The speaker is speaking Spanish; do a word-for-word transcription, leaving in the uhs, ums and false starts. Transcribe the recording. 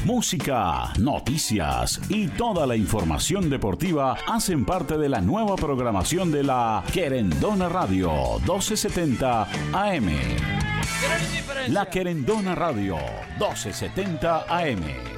Música, noticias y toda la información deportiva hacen parte de la nueva programación de la Querendona Radio doce setenta A M. La Querendona Radio doce setenta A M.